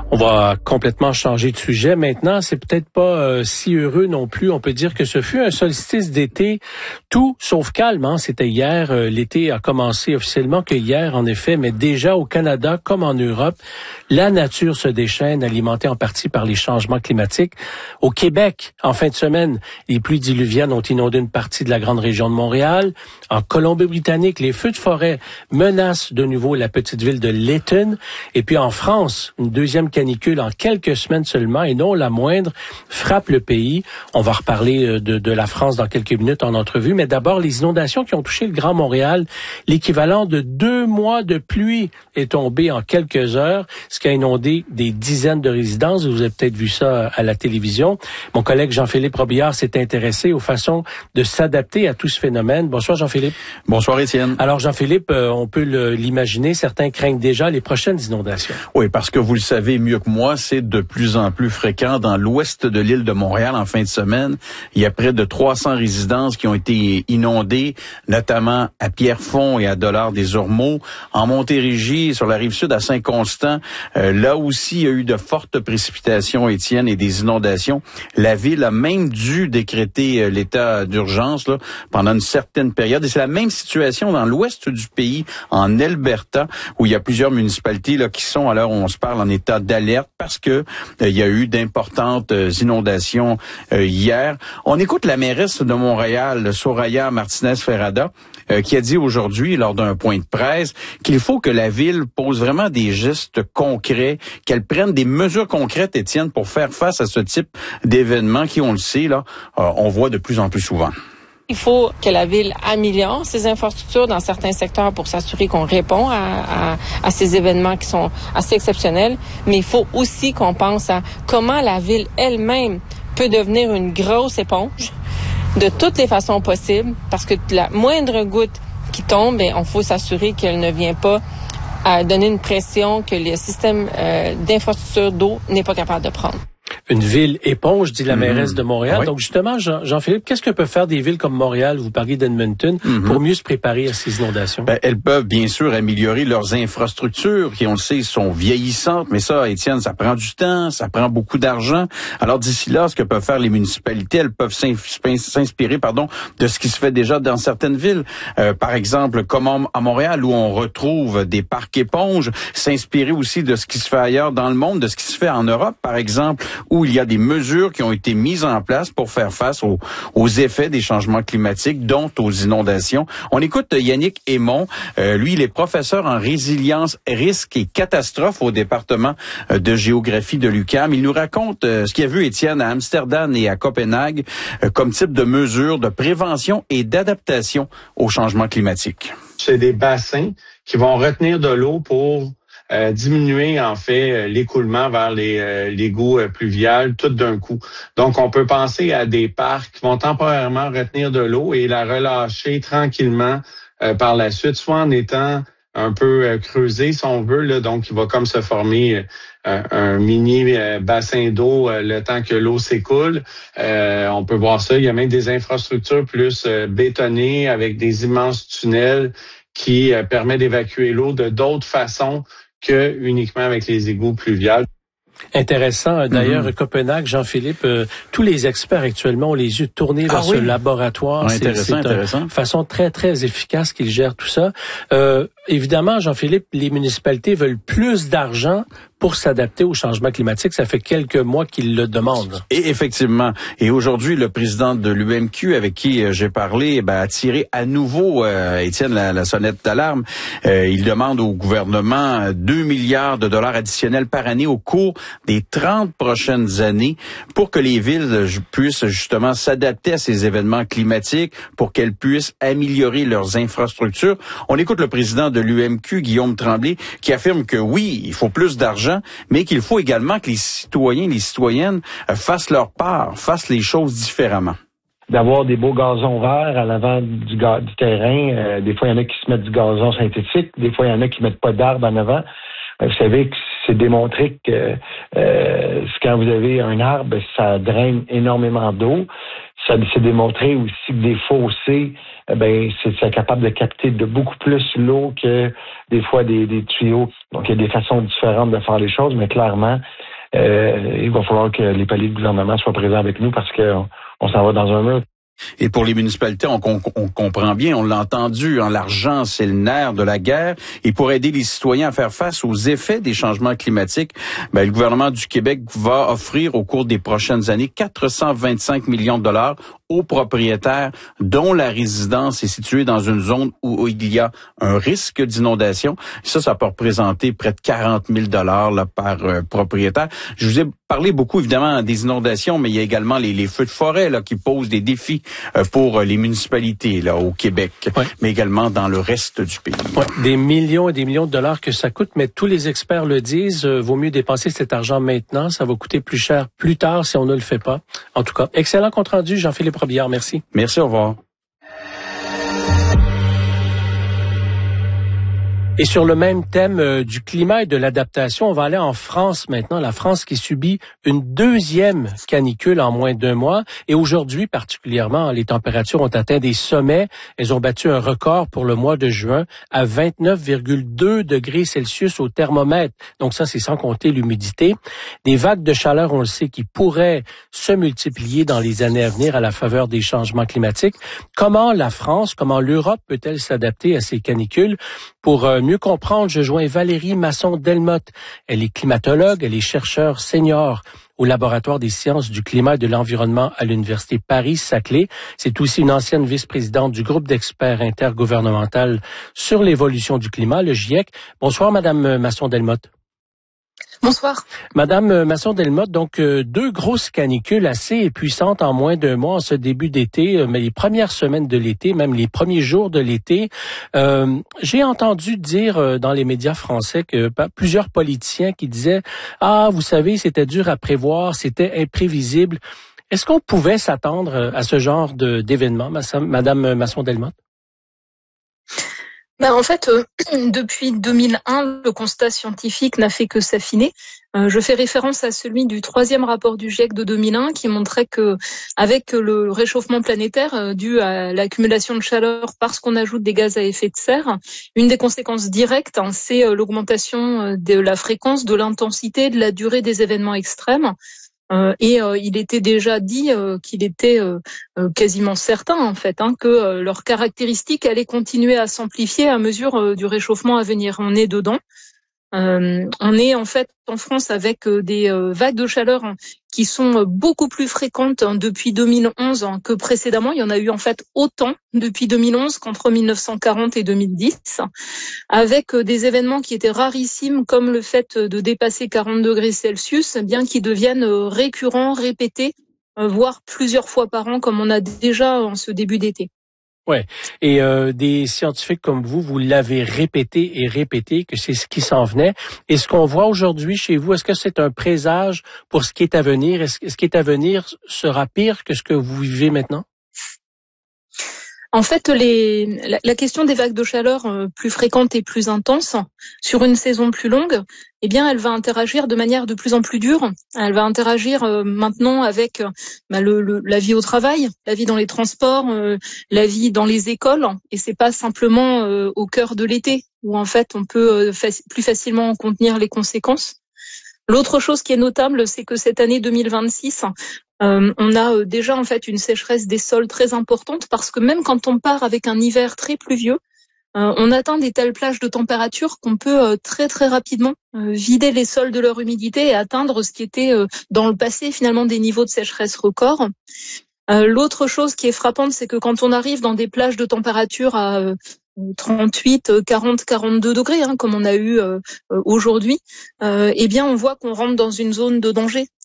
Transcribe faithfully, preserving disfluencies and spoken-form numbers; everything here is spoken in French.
On va complètement changer de sujet. Maintenant, c'est peut-être pas euh, si heureux non plus. On peut dire que ce fut un solstice d'été tout sauf calme. Hein. C'était hier. Euh, l'été a commencé officiellement que hier, en effet. Mais déjà au Canada, comme en Europe, la nature se déchaîne, alimentée en partie par les changements climatiques. Au Québec, en fin de semaine, les pluies diluviennes ont inondé une partie de la grande région de Montréal. En Colombie-Britannique, les feux de forêt menacent de nouveau la petite ville de Lytton. Et puis en France, une deuxième canicule en quelques semaines seulement, et non la moindre, frappe le pays. On va reparler de, de la France dans quelques minutes en entrevue, mais d'abord les inondations qui ont touché le Grand Montréal. L'équivalent de deux mois de pluie est tombé en quelques heures, ce qui a inondé des dizaines de résidences. Vous avez peut-être vu ça à la télévision. Mon collègue Jean-Philippe Robillard s'est intéressé aux façons de s'adapter à tout ce phénomène. Bonsoir Jean-Philippe. Bonsoir Étienne. Alors Jean-Philippe, on peut l'imaginer, certains craignent déjà les prochaines inondations. Oui, parce que vous le savez mieux que moi, c'est de plus en plus fréquent dans l'ouest de l'île de Montréal en fin de semaine. Il y a près de trois cents résidences qui ont été inondées, notamment à Pierrefonds et à Dollard-des-Ormeaux, en Montérégie, sur la rive sud à Saint-Constant. Euh, là aussi, il y a eu de fortes précipitations, Étienne, et des inondations. La ville a même dû décréter euh, l'état d'urgence là, pendant une certaine période. Et c'est la même situation dans l'ouest du pays, en Alberta, où il y a plusieurs municipalités là, qui sont, à l'heure où on se parle, en état d'alerte parce que euh, il y a eu d'importantes euh, inondations euh, hier. On écoute la mairesse de Montréal, Soraya Martinez-Ferrada, euh, qui a dit aujourd'hui, lors d'un point de presse, qu'il faut que la ville pose vraiment des gestes concrets, qu'elle prenne des mesures concrètes, Étienne, pour faire face à ce type d'événements qui, on le sait, là, euh, on voit de plus en plus souvent. Il faut que la ville améliore ses infrastructures dans certains secteurs pour s'assurer qu'on répond à, à, à ces événements qui sont assez exceptionnels. Mais il faut aussi qu'on pense à comment la ville elle-même peut devenir une grosse éponge de toutes les façons possibles, parce que la moindre goutte qui tombe, bien, on faut s'assurer qu'elle ne vient pas à donner une pression que le système euh, d'infrastructure d'eau n'est pas capable de prendre. Une ville éponge, dit la mairesse mmh. de Montréal. Oui. Donc justement, Jean, Jean-Philippe, qu'est-ce que peuvent faire des villes comme Montréal, vous parliez d'Edmonton, mmh. pour mieux se préparer à ces inondations? Ben, elles peuvent bien sûr améliorer leurs infrastructures, qui on le sait sont vieillissantes, mais ça, Étienne, ça prend du temps, ça prend beaucoup d'argent. Alors d'ici là, ce que peuvent faire les municipalités, elles peuvent s'inspirer, pardon, de ce qui se fait déjà dans certaines villes. Euh, par exemple, comme à Montréal, où on retrouve des parcs éponges, s'inspirer aussi de ce qui se fait ailleurs dans le monde, de ce qui se fait en Europe, par exemple, où il y a des mesures qui ont été mises en place pour faire face aux, aux effets des changements climatiques, dont aux inondations. On écoute Yannick Aymon. Euh, lui, il est professeur en résilience, risque et catastrophe au département de géographie de l'U Q A M. Il nous raconte euh, ce qu'il a vu, Étienne, à Amsterdam et à Copenhague, euh, comme type de mesures de prévention et d'adaptation au changement climatique. C'est des bassins qui vont retenir de l'eau pour Euh, diminuer en fait euh, l'écoulement vers les euh, l'égouts euh, pluvial tout d'un coup. Donc on peut penser à des parcs qui vont temporairement retenir de l'eau et la relâcher tranquillement euh, par la suite, soit en étant un peu euh, creusé si on veut là, donc il va comme se former euh, un mini euh, bassin d'eau euh, le temps que l'eau s'écoule. Euh, on peut voir ça, il y a même des infrastructures plus euh, bétonnées avec des immenses tunnels qui euh, permettent d'évacuer l'eau de d'autres façons que uniquement avec les égouts pluviales. Intéressant. D'ailleurs, mm-hmm. Copenhague, Jean-Philippe, euh, tous les experts actuellement ont les yeux tournés vers ah, ce oui. laboratoire. Ouais, intéressant, c'est intéressant. Une façon très, très efficace qu'ils gèrent tout ça. Euh, évidemment, Jean-Philippe, les municipalités veulent plus d'argent pour s'adapter au changement climatique. Ça fait quelques mois qu'ils le demandent. Et effectivement. Et aujourd'hui, le président de l'U M Q, avec qui euh, j'ai parlé, ben, a tiré à nouveau, euh, Étienne, la, la sonnette d'alarme. Euh, il demande au gouvernement deux milliards de dollars additionnels par année au cours des trente prochaines années pour que les villes puissent justement s'adapter à ces événements climatiques, pour qu'elles puissent améliorer leurs infrastructures. On écoute le président de l'U M Q, Guillaume Tremblay, qui affirme que oui, il faut plus d'argent, mais qu'il faut également que les citoyens et les citoyennes fassent leur part, fassent les choses différemment. D'avoir des beaux gazons verts à l'avant du, ga- du terrain. Euh, des fois, il y en a qui se mettent du gazon synthétique. Des fois, il y en a qui mettent pas d'arbres en avant. Euh, vous savez que c'est démontré que euh, quand vous avez un arbre, ça draine énormément d'eau. Ça s'est démontré aussi que des fossés, eh ben, c'est, c'est capable de capter de beaucoup plus l'eau que des fois des, des tuyaux. Donc, il y a des façons différentes de faire les choses, mais clairement, euh, il va falloir que les paliers de gouvernement soient présents avec nous parce qu'on on s'en va dans un mur. Et pour les municipalités, on, on, on comprend bien, on l'a entendu, hein, l'argent, c'est le nerf de la guerre. Et pour aider les citoyens à faire face aux effets des changements climatiques, ben, le gouvernement du Québec va offrir au cours des prochaines années quatre cent vingt-cinq millions de dollars aux propriétaires dont la résidence est située dans une zone où il y a un risque d'inondation. Ça, ça peut représenter près de quarante mille dollars là, par euh, propriétaire. Je vous ai parlé beaucoup, évidemment, des inondations, mais il y a également les, les feux de forêt là, qui posent des défis euh, pour les municipalités là au Québec, ouais. mais également dans le reste du pays. Ouais, des millions et des millions de dollars que ça coûte, mais tous les experts le disent, euh, vaut mieux dépenser cet argent maintenant, ça va coûter plus cher plus tard si on ne le fait pas. En tout cas, excellent compte rendu, Jean-Philippe Robillard, merci. Merci, au revoir. Et sur le même thème euh, du climat et de l'adaptation, on va aller en France maintenant. La France qui subit une deuxième canicule en moins d'un mois. Et aujourd'hui, particulièrement, les températures ont atteint des sommets. Elles ont battu un record pour le mois de juin à vingt-neuf virgule deux degrés Celsius au thermomètre. Donc ça, c'est sans compter l'humidité. Des vagues de chaleur, on le sait, qui pourraient se multiplier dans les années à venir à la faveur des changements climatiques. Comment la France, comment l'Europe peut-elle s'adapter à ces canicules? Pour euh, mieux comprendre, je joins Valérie Masson-Delmotte. Elle est climatologue, elle est chercheure senior au laboratoire des sciences du climat et de l'environnement à l'Université Paris-Saclay. C'est aussi une ancienne vice-présidente du groupe d'experts intergouvernemental sur l'évolution du climat, le GIEC. Bonsoir, Madame Masson-Delmotte. Bonsoir. Madame Masson-Delmotte, donc euh, deux grosses canicules assez puissantes en moins d'un mois en ce début d'été, euh, mais les premières semaines de l'été, même les premiers jours de l'été. Euh, j'ai entendu dire euh, dans les médias français que bah, plusieurs politiciens qui disaient « Ah, vous savez, c'était dur à prévoir, c'était imprévisible ». Est-ce qu'on pouvait s'attendre à ce genre de, d'événement, Madame Masson-Delmotte? Ben en fait, euh, depuis deux mille un, le constat scientifique n'a fait que s'affiner. Euh, je fais référence à celui du troisième rapport du GIEC de deux mille un qui montrait que, avec le réchauffement planétaire euh, dû à l'accumulation de chaleur parce qu'on ajoute des gaz à effet de serre, une des conséquences directes, hein, c'est euh, l'augmentation de la fréquence, de l'intensité, de la durée des événements extrêmes. Euh, et euh, il était déjà dit euh, qu'il était euh, euh, quasiment certain en fait hein, que euh, leurs caractéristiques allaient continuer à s'amplifier à mesure euh, du réchauffement à venir. On est dedans. Euh, on est en fait en France avec euh, des euh, vagues de chaleur hein, qui sont euh, beaucoup plus fréquentes hein, depuis deux mille onze hein, que précédemment. Il y en a eu en fait autant depuis deux mille onze qu'entre mille neuf cent quarante et deux mille dix, avec euh, des événements qui étaient rarissimes comme le fait de dépasser quarante degrés Celsius, bien qu'ils deviennent euh, récurrents, répétés, euh, voire plusieurs fois par an comme on a déjà en ce début d'été. Ouais, et euh, des scientifiques comme vous, vous l'avez répété et répété que c'est ce qui s'en venait. Et ce qu'on voit aujourd'hui chez vous, est-ce que c'est un présage pour ce qui est à venir? Est-ce que ce qui est à venir sera pire que ce que vous vivez maintenant? En fait, les, la, la question des vagues de chaleur euh, plus fréquentes et plus intenses sur une saison plus longue, eh bien, elle va interagir de manière de plus en plus dure. Elle va interagir euh, maintenant avec euh, bah, le, le, la vie au travail, la vie dans les transports, euh, la vie dans les écoles. Et c'est pas simplement euh, au cœur de l'été où en fait on peut euh, faci- plus facilement contenir les conséquences. L'autre chose qui est notable, c'est que cette année deux mille vingt-six, euh, on a euh, déjà en fait une sécheresse des sols très importante parce que même quand on part avec un hiver très pluvieux, euh, on atteint des telles plages de température qu'on peut euh, très très rapidement euh, vider les sols de leur humidité et atteindre ce qui était euh, dans le passé finalement des niveaux de sécheresse records. Euh, l'autre chose qui est frappante, c'est que quand on arrive dans des plages de température à euh, trente-huit, quarante, quarante-deux degrés, hein, comme on a eu euh, aujourd'hui, euh, eh bien on voit qu'on rentre dans une zone de danger.